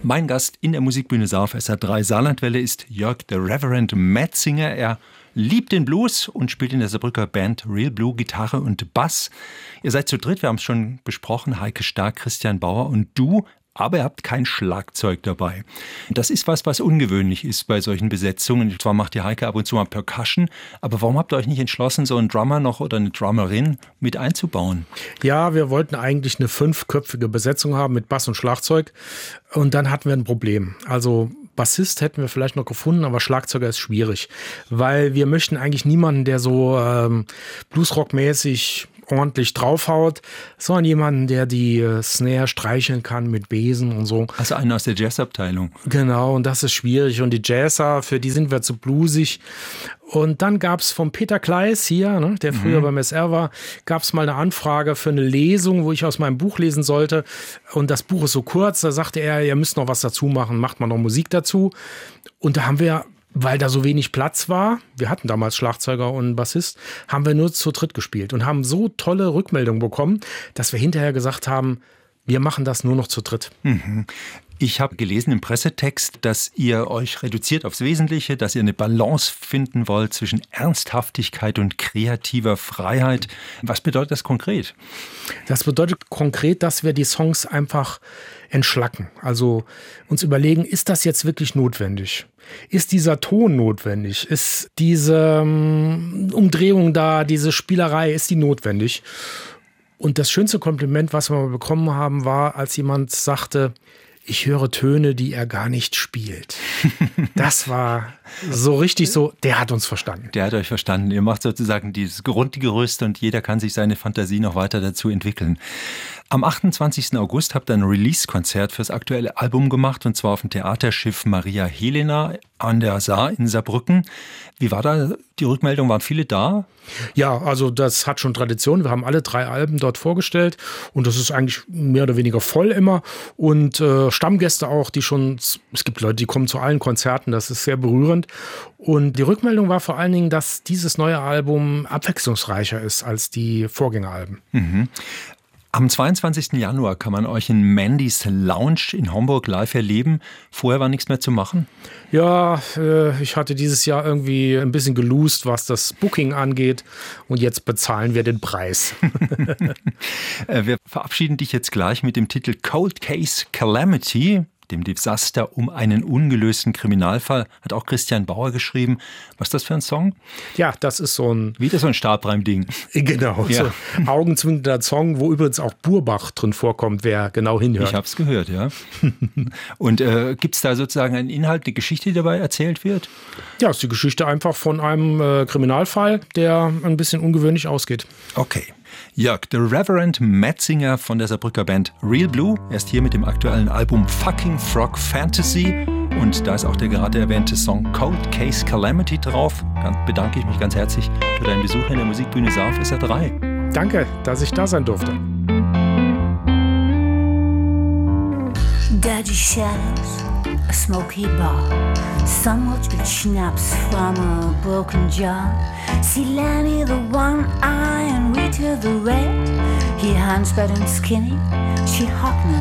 Mein Gast in der Musikbühne Saar auf SR3 Saarlandwelle ist Jörg the Reverend Metzinger. Er liebt den Blues und spielt in der Saarbrücker Band Real Blue Gitarre und Bass. Ihr seid zu dritt, wir haben es schon besprochen, Heike Stark, Christian Bauer und du. Aber ihr habt kein Schlagzeug dabei. Das ist was ungewöhnlich ist bei solchen Besetzungen. Zwar macht die Heike ab und zu mal Percussion, aber warum habt ihr euch nicht entschlossen, so einen Drummer noch oder eine Drummerin mit einzubauen? Ja, wir wollten eigentlich eine 5-köpfige Besetzung haben mit Bass und Schlagzeug und dann hatten wir ein Problem. Also Bassist hätten wir vielleicht noch gefunden, aber Schlagzeuger ist schwierig, weil wir möchten eigentlich niemanden, der so Bluesrock-mäßig ordentlich draufhaut, sondern jemanden, der die Snare streicheln kann mit Besen und so. Also einen aus der Jazzabteilung. Genau, und das ist schwierig. Und die Jazzer, für die sind wir zu bluesig. Und dann gab es von Peter Kleiss hier, ne, der früher beim SR war, gab es mal eine Anfrage für eine Lesung, wo ich aus meinem Buch lesen sollte. Und das Buch ist so kurz, da sagte er, ihr müsst noch was dazu machen, macht mal noch Musik dazu. Und da haben wir, weil da so wenig Platz war, wir hatten damals Schlagzeuger und Bassist, haben wir nur zu dritt gespielt und haben so tolle Rückmeldungen bekommen, dass wir hinterher gesagt haben, wir machen das nur noch zu dritt. Ich habe gelesen im Pressetext, dass ihr euch reduziert aufs Wesentliche, dass ihr eine Balance finden wollt zwischen Ernsthaftigkeit und kreativer Freiheit. Was bedeutet das konkret? Das bedeutet konkret, dass wir die Songs einfach entschlacken. Also uns überlegen, ist das jetzt wirklich notwendig? Ist dieser Ton notwendig? Ist diese Umdrehung da, diese Spielerei, ist die notwendig? Und das schönste Kompliment, was wir mal bekommen haben, war, als jemand sagte, ich höre Töne, die er gar nicht spielt. Das war so richtig so, der hat uns verstanden. Der hat euch verstanden. Ihr macht sozusagen dieses Grundgerüst und jeder kann sich seine Fantasie noch weiter dazu entwickeln. Am 28. August habt ihr ein Release-Konzert fürs aktuelle Album gemacht und zwar auf dem Theaterschiff Maria Helena an der Saar in Saarbrücken. Wie war da die Rückmeldung? Waren viele da? Ja, also das hat schon Tradition. Wir haben alle 3 Alben dort vorgestellt und das ist eigentlich mehr oder weniger voll immer. Und Stammgäste auch, die schon, es gibt Leute, die kommen zu allen Konzerten, das ist sehr berührend. Und die Rückmeldung war vor allen Dingen, dass dieses neue Album abwechslungsreicher ist als die Vorgängeralben. Am 22. Januar kann man euch in Mandy's Lounge in Homburg live erleben. Vorher war nichts mehr zu machen? Ja, ich hatte dieses Jahr irgendwie ein bisschen gelost, was das Booking angeht. Und jetzt bezahlen wir den Preis. Wir verabschieden dich jetzt gleich mit dem Titel Cold Case Calamity, dem Desaster um einen ungelösten Kriminalfall, hat auch Christian Bauer geschrieben. Was ist das für ein Song? Ja, das ist so ein... Wieder so ein Stabreim-Ding. Genau, ja. So augenzwinkernder Song, wo übrigens auch Burbach drin vorkommt, wer genau hinhört. Ich habe es gehört, ja. Und gibt es da sozusagen einen Inhalt, eine Geschichte, die dabei erzählt wird? Ja, es ist die Geschichte einfach von einem Kriminalfall, der ein bisschen ungewöhnlich ausgeht. Okay. Jörg, the Reverend Metzinger von der Saarbrücker Band Real Blue. Er ist hier mit dem aktuellen Album Fucking Frog Fantasy. Und da ist auch der gerade erwähnte Song Cold Case Calamity drauf. Dann bedanke ich mich ganz herzlich für deinen Besuch in der Musikbühne Saar auf SR3. Danke, dass ich da sein durfte. Dodgy shadows, a smoky bar. Some watch with schnapps from a broken jar. See Lenny the one eye and Rita the red. He hunts bad and skinny, she hot